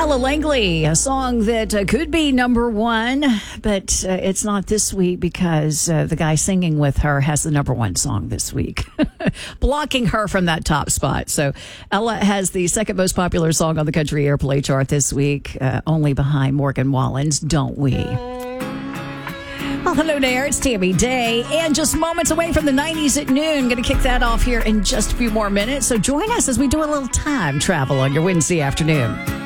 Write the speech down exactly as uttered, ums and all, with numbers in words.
Ella Langley, a song that uh, could be number one, but uh, it's not this week because uh, the guy singing with her has the number one song this week, blocking her from that top spot. So Ella has the second most popular song on the country airplay chart this week, uh, only behind Morgan Wallen's Don't We? Well, hello there. It's Tammy Day. And just moments away from the nineties at noon. Going to kick that off here in just a few more minutes. So join us as we do a little time travel on your Wednesday afternoon.